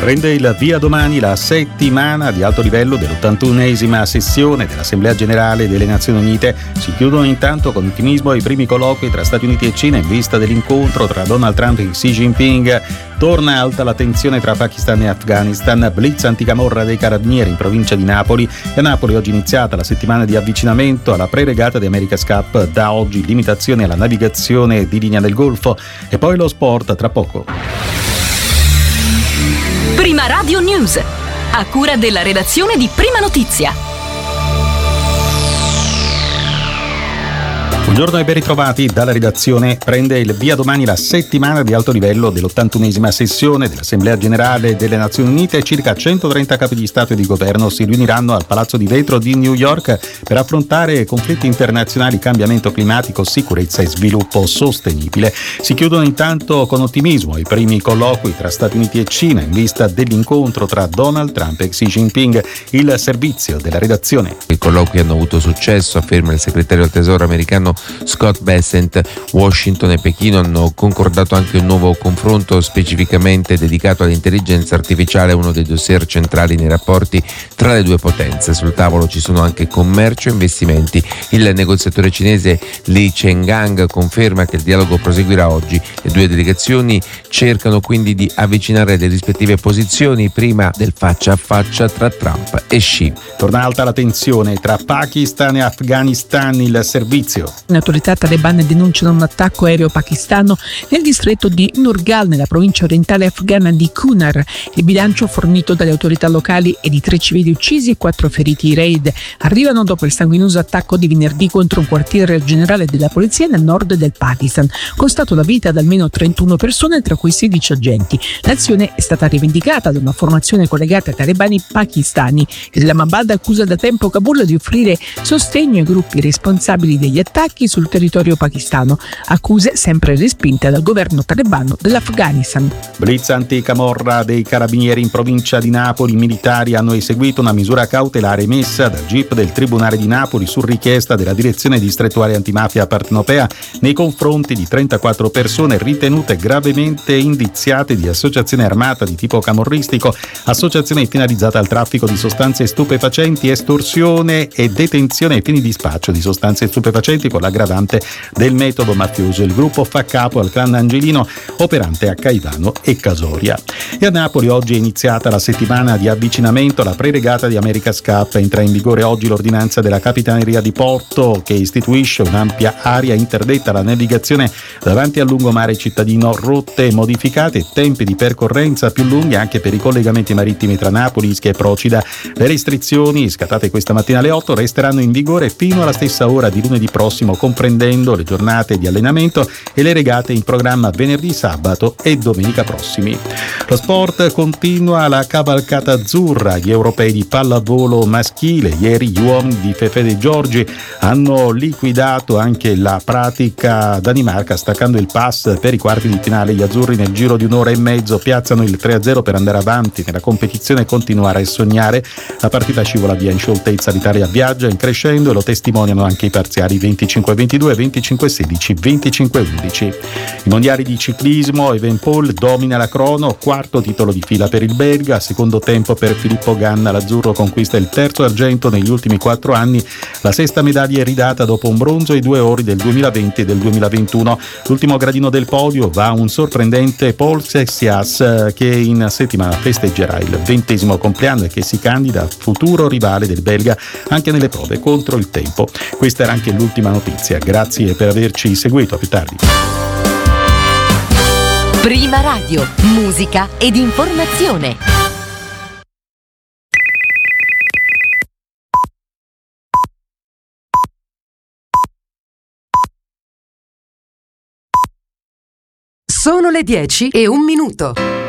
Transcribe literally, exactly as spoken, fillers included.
Prende il via domani la settimana di alto livello dell'ottantunesima sessione dell'Assemblea Generale delle Nazioni Unite. Si chiudono intanto con ottimismo i primi colloqui tra Stati Uniti e Cina in vista dell'incontro tra Donald Trump e Xi Jinping. Torna alta la tensione tra Pakistan e Afghanistan. Blitz anticamorra dei carabinieri in provincia di Napoli. E a Napoli oggi è iniziata la settimana di avvicinamento alla pre-regata di America's Cup. Da oggi limitazioni alla navigazione di linea del Golfo. E poi lo sport tra poco. Prima Radio News, a cura della redazione di Prima Notizia. Buongiorno e ben ritrovati dalla redazione. Prende il via domani la settimana di alto livello dell'ottantunesima sessione dell'Assemblea Generale delle Nazioni Unite. Circa centotrenta capi di Stato e di Governo si riuniranno al Palazzo di Vetro di New York per affrontare conflitti internazionali, cambiamento climatico, sicurezza e sviluppo sostenibile. Si chiudono intanto con ottimismo i primi colloqui tra Stati Uniti e Cina in vista dell'incontro tra Donald Trump e Xi Jinping. Il servizio della redazione. I colloqui hanno avuto successo, afferma il segretario del Tesoro americano Scott Bessent. Washington e Pechino hanno concordato anche un nuovo confronto specificamente dedicato all'intelligenza artificiale, uno dei dossier centrali nei rapporti tra le due potenze. Sul tavolo ci sono anche commercio e investimenti. Il negoziatore cinese Li Chenggang conferma che il dialogo proseguirà oggi. Le due delegazioni cercano quindi di avvicinare le rispettive posizioni prima del faccia a faccia tra Trump e Xi. Torna alta la tensione tra Pakistan e Afghanistan. Il servizio. Le autorità talebane denunciano un attacco aereo pakistano nel distretto di Nurgal, nella provincia orientale afghana di Kunar. Il bilancio fornito dalle autorità locali è di tre civili uccisi e quattro feriti. I raid arrivano dopo il sanguinoso attacco di venerdì contro un quartiere generale della polizia nel nord del Pakistan, costato la vita ad almeno trentuno persone, tra cui sedici agenti. L'azione è stata rivendicata da una formazione collegata ai talebani pakistani. Islamabad accusa da tempo Kabul di offrire sostegno ai gruppi responsabili degli attacchi sul territorio pakistano, accuse sempre respinte dal governo talebano dell'Afghanistan. Blitz anticamorra dei carabinieri in provincia di Napoli. I militari hanno eseguito una misura cautelare emessa dal G I P del Tribunale di Napoli su richiesta della Direzione Distrettuale Antimafia Partenopea nei confronti di trentaquattro persone ritenute gravemente indiziate di associazione armata di tipo camorristico, associazione finalizzata al traffico di sostanze stupefacenti, estorsione e detenzione ai fini di spaccio di sostanze stupefacenti con l'aggravante del metodo mafioso. Il gruppo fa capo al clan Angelino, operante a Caivano e Casoria. E a Napoli oggi è iniziata la settimana di avvicinamento alla pre-regata di America's Cup. Entra in vigore oggi l'ordinanza della Capitaneria di Porto che istituisce un'ampia area interdetta alla navigazione davanti al lungomare cittadino, rotte modificate, tempi di percorrenza più lunghi anche per i collegamenti marittimi tra Napoli, Ischia e Procida. Le restrizioni, scattate questa mattina alle otto, resteranno in vigore fino alla stessa ora di lunedì prossimo, comprendendo le giornate di allenamento e le regate in programma venerdì, sabato e domenica prossimi. Lo sport continua la cavalcata azzurra. Gli europei di pallavolo maschile, ieri gli uomini di Fefe De Giorgi hanno liquidato anche la pratica Danimarca staccando il pass per i quarti di finale. Gli azzurri nel giro di un'ora e mezzo piazzano il tre a zero per andare avanti nella competizione e continuare a sognare. La partita scivola via in scioltezza, l'Italia viaggia in crescendo e lo testimoniano anche i parziali venticinque a ventidue, venticinque a sedici, venticinque a undici. I mondiali di ciclismo, Evenepoel domina la crono, quarto titolo di fila per il belga, secondo tempo per Filippo Ganna, l'azzurro conquista il terzo argento negli ultimi quattro anni, la sesta medaglia è ridata dopo un bronzo e due ori del duemilaventi e del duemilaventuno. L'ultimo gradino del podio va a un sorprendente Paul Cezias che in settimana festeggerà il ventesimo compleanno e che si candida a futuro rivale del belga anche nelle prove contro il tempo. Questa era anche l'ultima notizia, grazie per averci seguito, a più tardi. Prima Radio, musica ed informazione. Sono le dieci e un minuto.